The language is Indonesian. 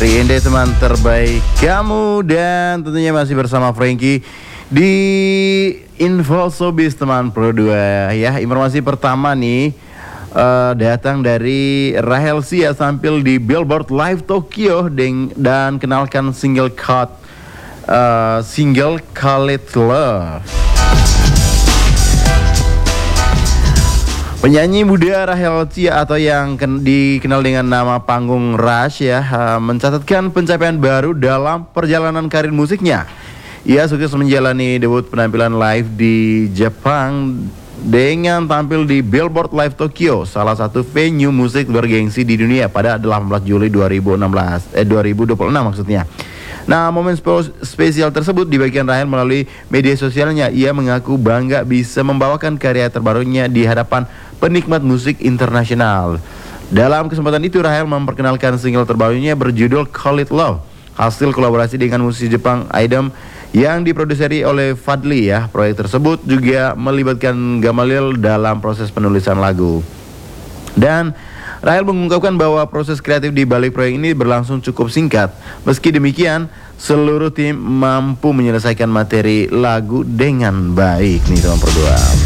Riende teman terbaik kamu, dan tentunya masih bersama Frankie di Info Showbiz teman Pro 2 ya. Informasi pertama nih datang dari Rahel Sia tampil di Billboard Live Tokyo dan kenalkan single Call It Love. Penyanyi muda Rahel Sia atau yang dikenal dengan nama panggung Rush ya, mencatatkan pencapaian baru dalam perjalanan karir musiknya. Ia sukses menjalani debut penampilan live di Jepang dengan tampil di Billboard Live Tokyo, salah satu venue musik bergengsi di dunia pada 18 Juli 2026 maksudnya. Nah, momen spesial tersebut dibagikan Rahel melalui media sosialnya. Ia mengaku bangga bisa membawakan karya terbarunya di hadapan penikmat musik internasional. Dalam kesempatan itu, Rahel memperkenalkan single terbarunya berjudul Call It Love, hasil kolaborasi dengan musisi Jepang Idom yang diproduseri oleh Fadli ya. Proyek tersebut juga melibatkan Gamalil dalam proses penulisan lagu. Dan Rahel mengungkapkan bahwa proses kreatif di balik proyek ini berlangsung cukup singkat. Meski demikian, seluruh tim mampu menyelesaikan materi lagu dengan baik nih teman berdua.